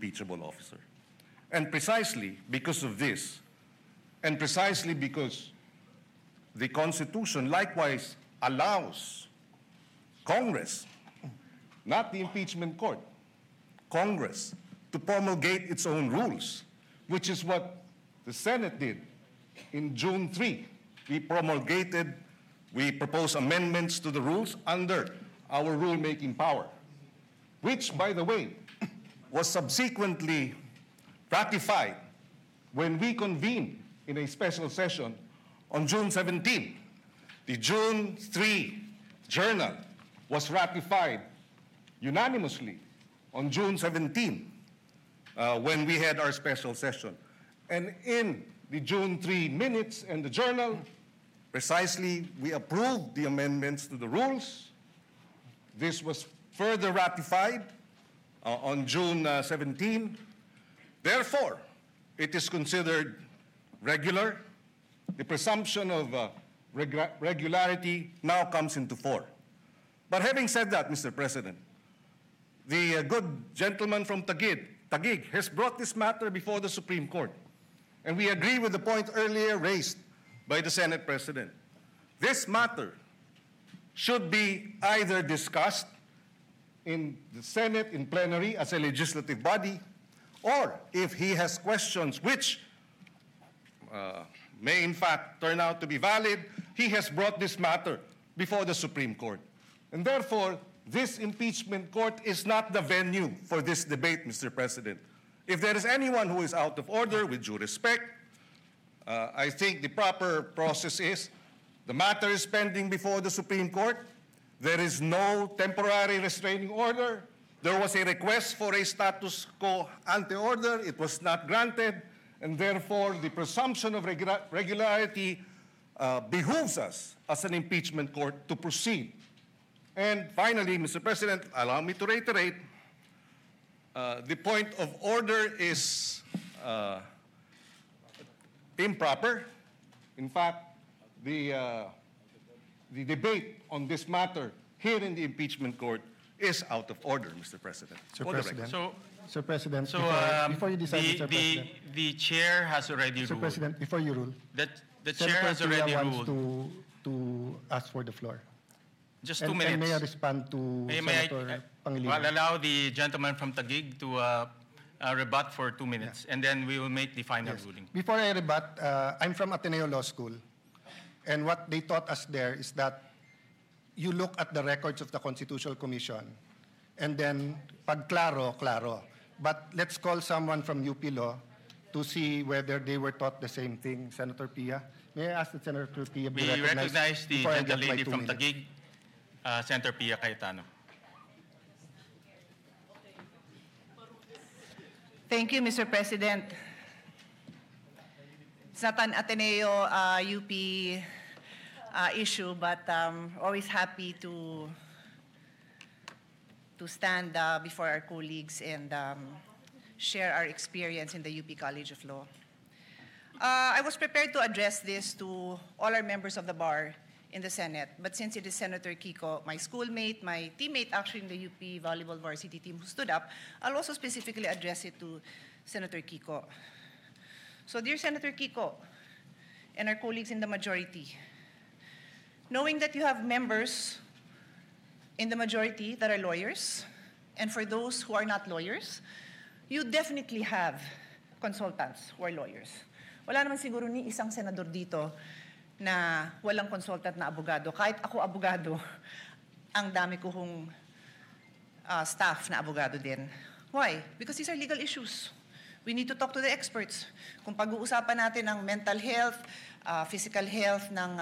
impeachable officer. And precisely because of this, and precisely because the Constitution likewise allows Congress, not the impeachment court, Congress, to promulgate its own rules, which is what the Senate did in June 3. We proposed amendments to the rules under our rulemaking power, which, by the way, was subsequently ratified when we convened in a special session on June 17. The June 3 journal was ratified unanimously on June 17 when we had our special session. And in the June 3 minutes and the journal, precisely, we approved the amendments to the rules. This was further ratified on June 17. Therefore, it is considered regular. The presumption of regularity now comes into force. But having said that, Mr. President, the good gentleman from Taguig has brought this matter before the Supreme Court. And we agree with the point earlier raised by the Senate President. This matter should be either discussed in the Senate in plenary as a legislative body, or if he has questions which may in fact turn out to be valid, he has brought this matter before the Supreme Court. And therefore, this impeachment court is not the venue for this debate, Mr. President. If there is anyone who is out of order, with due respect, I think the proper process is the matter is pending before the Supreme Court. There is no temporary restraining order. There was a request for a status quo ante order. It was not granted. And therefore, the presumption of regularity behooves us as an impeachment court to proceed. And finally, Mr. President, allow me to reiterate, the point of order is improper. In fact, the debate on this matter here in the impeachment court is out of order, Mr. President. Sir President, before you decide, Mr. President, the chair has already ruled. Mr. President, before you rule, The chair has already wants ruled. to ask for the floor. Just 2 minutes. And may I respond to Senator Pangilinan? Well, allow the gentleman from Taguig to rebut for 2 minutes, and then we will make the final ruling. Before I rebut, I'm from Ateneo Law School, and what they taught us there is that you look at the records of the Constitutional Commission, and then pag klaro, klaro. But let's call someone from UP Law to see whether they were taught the same thing. Senator Pia, may I ask that Senator Pia be We recognized recognize the before I get my gentlelady 2 from minutes? Taguig, Senator Pia Cayetano. Thank you, Mr. President. It's not an Ateneo UP issue, but always happy to stand before our colleagues and share our experience in the UP College of Law. I was prepared to address this to all our members of the bar in the Senate, but since it is Senator Kiko, my schoolmate, my teammate actually in the UP Volleyball Varsity team who stood up, I'll also specifically address it to Senator Kiko. So dear Senator Kiko and our colleagues in the majority, knowing that you have members in the majority that are lawyers, and for those who are not lawyers, you definitely have consultants who are lawyers. Wala naman siguro ni isang senador dito na walang consultant na abogado. Kahit ako abogado, ang dami ko hong staff na abogado din. Why? Because these are legal issues. We need to talk to the experts. Kung pag-uusapan natin ang mental health, physical health ng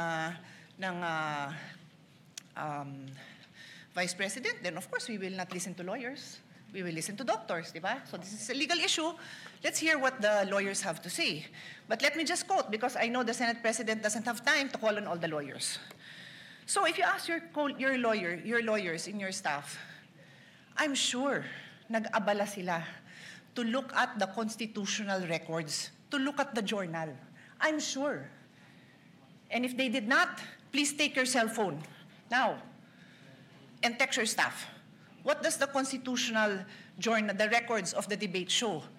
Vice President, then of course we will not listen to lawyers. We will listen to doctors, di ba? So this is a legal issue. Let's hear what the lawyers have to say. But let me just quote, because I know the Senate President doesn't have time to call on all the lawyers. So if you ask your lawyers in your staff, I'm sure nag-abala sila to look at the constitutional records, to look at the journal. I'm sure. And if they did not, please take your cell phone now and text your staff. What does the constitutional the records of the debate show